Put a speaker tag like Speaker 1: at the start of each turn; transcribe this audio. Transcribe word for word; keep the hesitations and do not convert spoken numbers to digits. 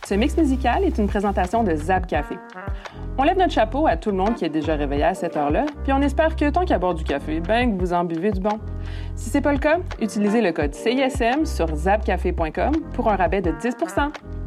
Speaker 1: Ce mix musical est une présentation de Zap Café. On lève notre chapeau à tout le monde qui est déjà réveillé à cette heure-là, puis on espère que tant qu'à boire du café, ben que vous en buvez du bon. Si c'est pas le cas, utilisez le code C I S M sur zap café point com pour un rabais de dix pour cent.